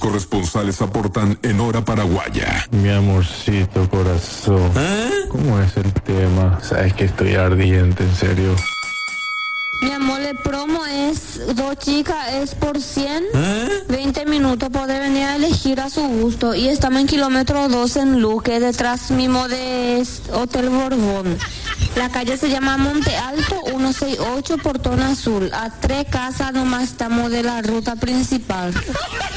corresponsales aportan en Hora Paraguaya. Mi amorcito corazón, ¿cómo es el tema? Sabes que estoy ardiente, en serio. Mi amor, el promo es 2 chicas, es por 100, 20 minutos, puede venir a elegir a su gusto. Y estamos en kilómetro 2 en Luque, detrás mismo de Hotel Borbón. La calle se llama Monte Alto, 168, Portón Azul. A 3 casas nomás estamos de la ruta principal.